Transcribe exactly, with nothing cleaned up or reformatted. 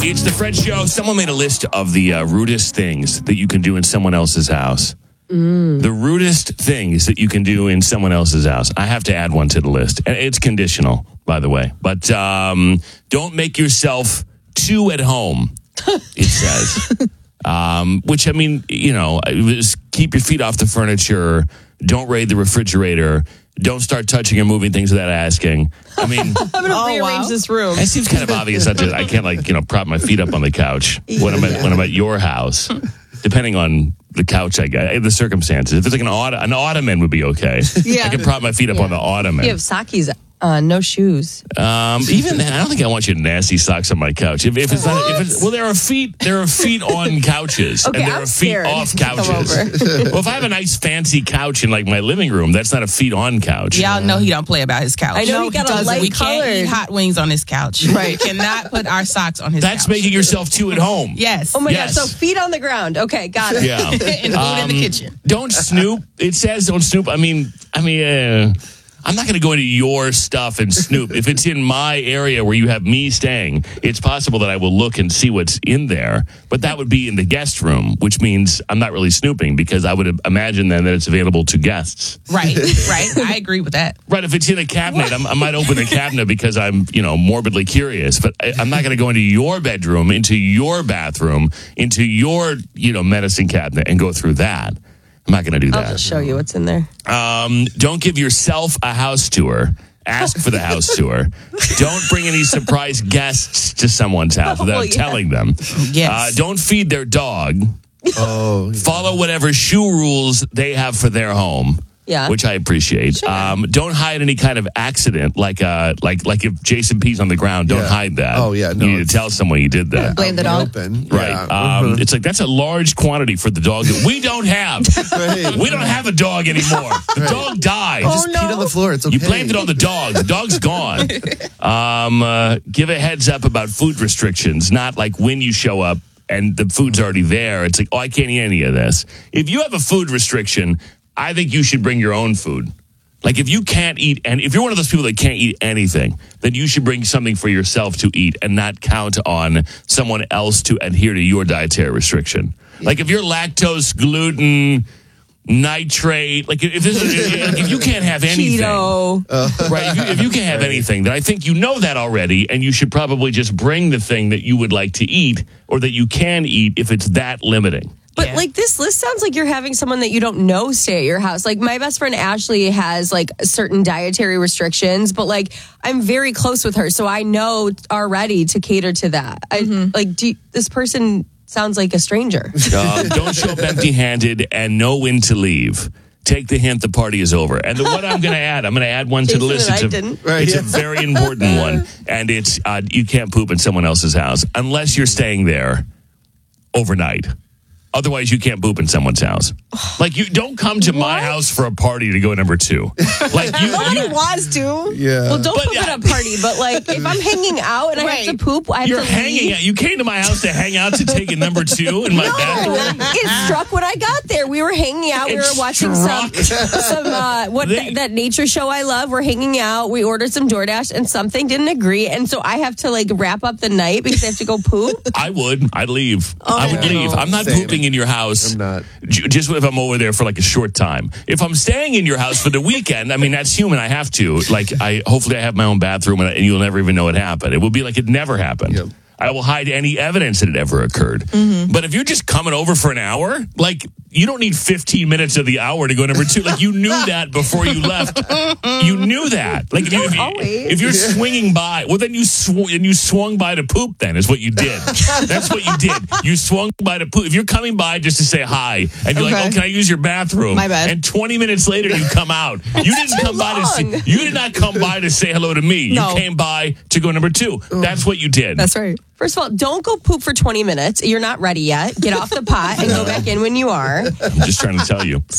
It's the Fred Show. Someone made a list of the uh, rudest things that you can do in someone else's house. Mm. The rudest things that you can do in someone else's house. I have to add one to the list. And it's conditional, by the way. But um, don't make yourself too at home, it says. um, which, I mean, you know, just keep your feet off the furniture. Don't raid the refrigerator. Don't start touching or moving things without asking. I mean, I'm going to oh, rearrange wow. this room. It seems kind of obvious. That I can't, like, you know, prop my feet up on the couch when I'm at, when I'm at your house, depending on the couch I got, the circumstances. If it's like an, auto, an ottoman would be okay. Yeah. I can prop my feet up yeah. on the ottoman. You have Saki's uh, no shoes. Um, even then, I don't think I want you nasty socks on my couch. If, if it's not, if it's, well, there are feet. There are feet on couches, Okay, and there I'm are feet scared off to come couches. over. Well, if I have a nice fancy couch in like my living room, that's not a feet on couch. Y'all know he don't play about his couch. I know no, he got a doesn't. light We can't colored. eat hot wings on his couch. Right. We cannot put our socks on his That's couch. making yourself too at home. Yes. Oh my Yes. God. So feet on the ground. Okay, got it. Yeah. and food in Um, the kitchen. Don't snoop. It says don't snoop. I mean, I mean, uh, I'm not going to go into your stuff and snoop. If it's in my area where you have me staying, it's possible that I will look and see what's in there. But that would be in the guest room, which means I'm not really snooping because I would imagine then that it's available to guests. Right. Right. I agree with that. Right. If it's in a cabinet, I'm, I might open the cabinet because I'm, you know, morbidly curious. But I, I'm not going to go into your bedroom, into your bathroom, into your, you know, medicine cabinet and go through that. I'm not going to do that. I'll just show you what's in there. Um, don't give yourself a house tour. Ask for the house tour. Don't bring any surprise guests to someone's house without Oh, yeah. telling them. Yes. Uh, don't feed their dog. Oh, yeah. Follow whatever shoe rules they have for their home. Yeah. Which I appreciate. Sure. Um, don't hide any kind of accident, like uh, like like if Jason pees on the ground. Don't Yeah. hide that. Oh, yeah, no, you need to it's- tell someone you did that. Blame the Out dog. in the open. Right. Yeah. Um, Mhm. It's like that's a large quantity for the dog that we don't have. Right. We don't have a dog anymore. The Right. dog died. Just peed on the floor. It's okay. You blamed it on the dog. The dog's gone. Um, uh, give a heads up about food restrictions, not like when you show up and the food's already there. It's like, oh, I can't eat any of this. If you have a food restriction, I think you should bring your own food. Like if you can't eat, and if you're one of those people that can't eat anything, then you should bring something for yourself to eat and not count on someone else to adhere to your dietary restriction. Like if you're lactose, gluten, nitrate, like if this is, if you can't have anything, Keto. right? If you, if you can't have anything, then I think you know that already, and you should probably just bring the thing that you would like to eat or that you can eat if it's that limiting. But Yeah. like this list sounds like you're having someone that you don't know stay at your house. Like my best friend Ashley has like certain dietary restrictions, but like I'm very close with her, so I know already to cater to that. I, like do you, this person sounds like a stranger. Um, don't show up empty-handed and know when to leave. Take the hint, the party is over. And the, what I'm going to add, I'm going to add one to the Jason list. and It's, I a, didn't. Right, it's yeah. a very important one, and it's uh, you can't poop in someone else's house unless you're staying there overnight. Otherwise, you can't poop in someone's house. Like, you don't come to my house for a party to go number two. Like, you, Nobody you wants to. Yeah. Well, don't But, poop yeah. at a party, but like if I'm hanging out and I have Right. to poop, I have you're to hanging leave. out. You came to my house to hang out to take a number two in my bathroom. It struck when I got there. We were hanging out. We It were watching some struck. some uh, what They- that, that nature show I love. We're hanging out. We ordered some DoorDash, and something didn't agree, and so I have to like wrap up the night because I have to go poop. I would. I'd leave. I would no. leave. I'm not Same. pooping in your house. I'm not. J- Just if I'm over there for like a short time. If I'm staying in your house for the weekend, I mean, that's human. I have to. Like, I hopefully I have my own bathroom and, I, and you'll never even know it happened. It will be like it never happened. Yep. I will hide any evidence that it ever occurred. Mm-hmm. But if you're just coming over for an hour, like, you don't need fifteen minutes of the hour to go number two. Like, you knew that before you left. You knew that. Like, if, you, if, you, Always. if you're swinging by, well, then you sw- and you swung by to poop. Then is what you did. That's what you did. You swung by to poop. If you're coming by just to say hi, and you're like, Okay. "Oh, can I use your bathroom?" My bad. And twenty minutes later, you come out. You didn't come by to long. say, you did not come by to say hello to me. No. You came by to go number two. That's what you did. That's right. First of all, don't go poop for twenty minutes. You're not ready yet. Get off the pot and go back in when you are. I'm just trying to tell you.